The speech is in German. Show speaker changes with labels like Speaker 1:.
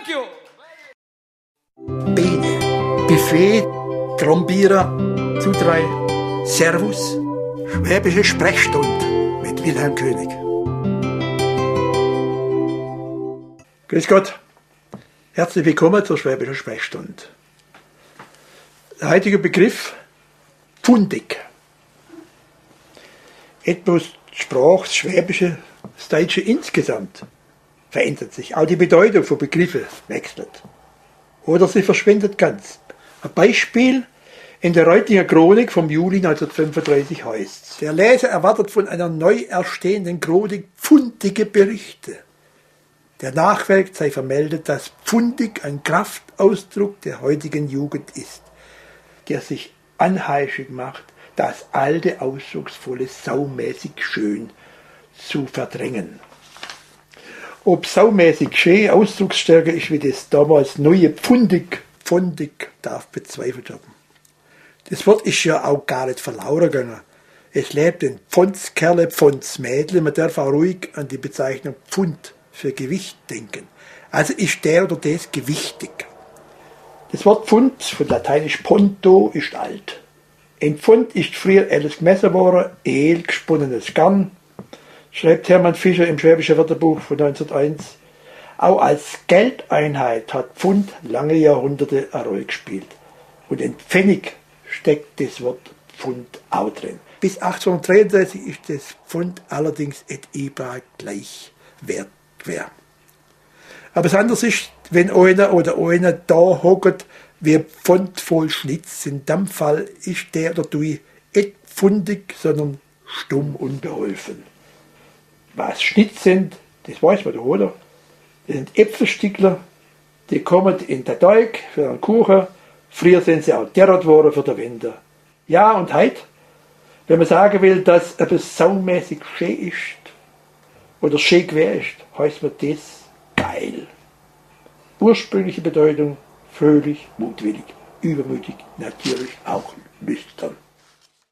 Speaker 1: Thank you.
Speaker 2: Biene, Buffet, Trombierer, Zudrei, Servus, Schwäbische Sprechstunde mit Wilhelm König. Grüß Gott, herzlich willkommen zur Schwäbischen Sprechstunde. Der heutige Begriff fundig. Etwas die Sprache, das Schwäbische, das Deutsche insgesamt verändert sich. Auch die Bedeutung von Begriffen wechselt. Oder sie verschwindet ganz. Ein Beispiel in der Reutinger Chronik vom Juli 1935 heißt: Der Leser erwartet von einer neu erstehenden Chronik pfundige Berichte. Der Nachwelt sei vermeldet, dass pfundig ein Kraftausdruck der heutigen Jugend ist, der sich anheischig macht, das alte, ausdrucksvolle, saumäßig schön zu verdrängen. Ob saumäßig schön ausdrucksstärker ist wie das damals neue pfundig, darf bezweifelt werden. Das Wort ist ja auch gar nicht verloren gegangen. Es lebt in Pfondskerle, Pfondsmädle. Man darf auch ruhig an die Bezeichnung Pfund für Gewicht denken. Also ist der oder das gewichtig. Das Wort Pfund, von lateinisch ponto, ist alt. Ein Pfund ist früher alles gemessen worden, Ehl, gesponnenes Garn, schreibt Hermann Fischer im Schwäbischen Wörterbuch von 1901. Auch als Geldeinheit hat Pfund lange Jahrhunderte eine Rolle gespielt. Und in Pfennig steckt das Wort Pfund auch drin. Bis 1833 ist das Pfund allerdings etwa gleich wert gewesen. Aber das andere ist, wenn einer oder einer da hockt, wie Pfund voll Schnitz, in dem Fall ist der oder die nicht pfundig, sondern stumm unbeholfen. Was Schnitz sind, das weiß man doch, oder? Das sind Äpfelstückler, die kommen in den Teig für einen Kuchen. Früher sind sie auch derart worden für den Winter. Ja, und heute, wenn man sagen will, dass etwas saumäßig schön ist oder schön gewesen ist, heißt man das geil. Ursprüngliche Bedeutung: fröhlich, mutwillig, übermütig, natürlich auch nüchtern.